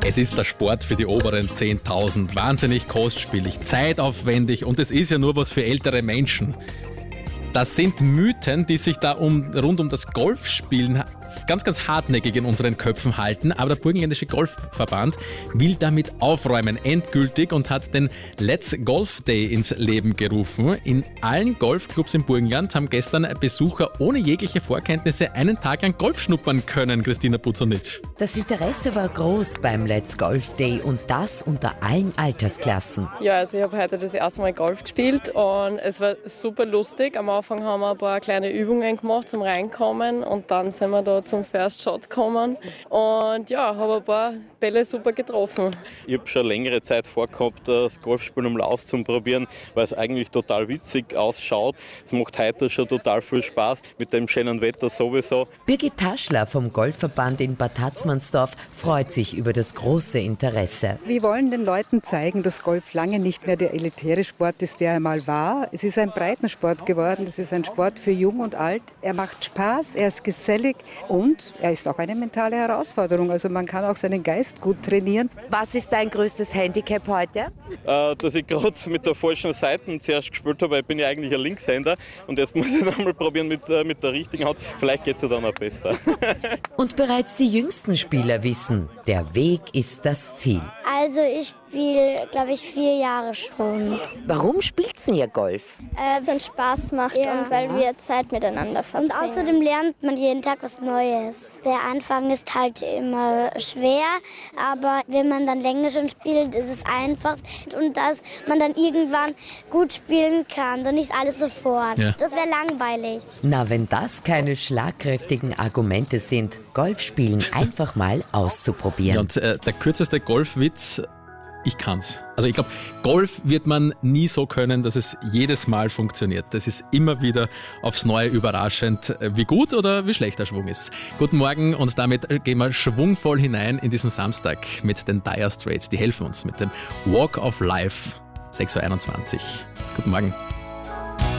Es ist der Sport für die oberen 10.000. Wahnsinnig kostspielig, zeitaufwendig und es ist ja nur was für ältere Menschen. Das sind Mythen, die sich da rund um das Golfspielen ganz, ganz hartnäckig in unseren Köpfen halten. Aber der Burgenländische Golfverband will damit aufräumen, endgültig, und hat den Let's Golf Day ins Leben gerufen. In allen Golfclubs im Burgenland haben gestern Besucher ohne jegliche Vorkenntnisse einen Tag lang Golf schnuppern können, Christina Buzonic. Das Interesse war groß beim Let's Golf Day und das unter allen Altersklassen. Ja, also ich habe heute das erste Mal Golf gespielt und es war super lustig. Am Anfang haben wir ein paar kleine Übungen gemacht zum Reinkommen und dann sind wir da zum First Shot gekommen und ja, habe ein paar Bälle super getroffen. Ich habe schon längere Zeit vorgehabt, das Golfspielen um Laus zu probieren, weil es eigentlich total witzig ausschaut. Es macht heute schon total viel Spaß, mit dem schönen Wetter sowieso. Birgit Taschler vom Golfverband in Bad Hatzmannsdorf freut sich über das große Interesse. Wir wollen den Leuten zeigen, dass Golf lange nicht mehr der elitäre Sport ist, der er mal war. Es ist ein Breitensport geworden, es ist ein Sport für Jung und Alt. Er macht Spaß, er ist gesellig und er ist auch eine mentale Herausforderung. Also man kann auch seinen Geist gut trainieren. Was ist dein größtes Handicap heute? Dass ich gerade mit der falschen Seite zuerst gespielt habe, weil ich bin ja eigentlich ein Linkshänder und jetzt muss ich dann mal probieren mit der richtigen Hand. Vielleicht geht es ja dann auch besser. Und bereits die jüngsten Spieler wissen, der Weg ist das Ziel. Also ich spiele, glaube ich, 4 Jahre schon. Warum spielst du hier Golf? Es uns Spaß macht und weil wir Zeit miteinander verbringen. Und außerdem lernt man jeden Tag was Neues. Der Anfang ist halt immer schwer, aber wenn man dann länger schon spielt, ist es einfach. Und dass man dann irgendwann gut spielen kann und nicht alles sofort. Ja. Das wäre langweilig. Na, wenn das keine schlagkräftigen Argumente sind, Golf spielen einfach mal auszuprobieren. Ja, und der kürzeste Golfwitz: ich kann's. Also ich glaube, Golf wird man nie so können, dass es jedes Mal funktioniert. Das ist immer wieder aufs Neue überraschend, wie gut oder wie schlecht der Schwung ist. Guten Morgen und damit gehen wir schwungvoll hinein in diesen Samstag mit den Dire Straits. Die helfen uns mit dem Walk of Life, 6.21 Uhr. Guten Morgen.